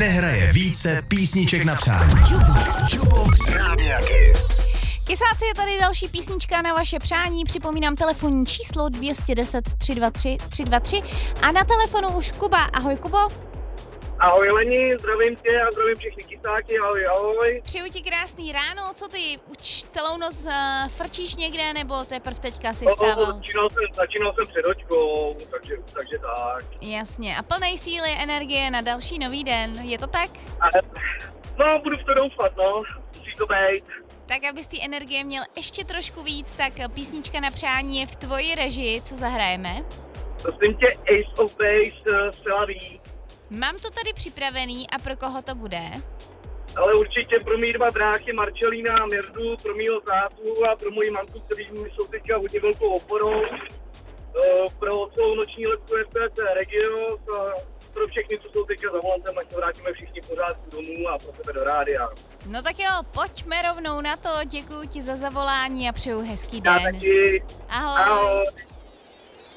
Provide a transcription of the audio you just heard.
nehraje více písniček na přání. Jukebox Rádia Kiss. Kysáci, je tady další písnička na vaše přání. Připomínám telefonní číslo 210 323 323 a na telefonu už Kuba. Ahoj, Kubo. Ahoj Leni, zdravím tě a zdravím všechny kysáky, ahoj. Přeju ti krásný ráno, co ty, už celou noc frčíš někde, nebo teprve teďka si No, vstával? začínal jsem před hoďkou, takže tak. Jasně, a plnej síly, energie na další nový den, je to tak? No, budu v to doufat, no, musí to být. Tak, abys té energie měl ještě trošku víc, tak písnička na přání je v tvoji režii, co zahrajeme? Prosím tě, Ace of Base zcela ví. Mám to tady připravený a pro koho to bude? Ale určitě pro mý dva bráchy, Marcelína a Mirdu, pro mýho tátu a pro moji mamku, kteří mi jsou teďka hodně velkou oporou, pro celou noční letku SPC Regio, pro všechny, co jsou teďka za volantem, ať se vrátíme všichni pořádku domů a pro tebe do rádia. No tak jo, pojďme rovnou na to, děkuji ti za zavolání a přeju hezký den. Já taky. Ahoj. Ahoj.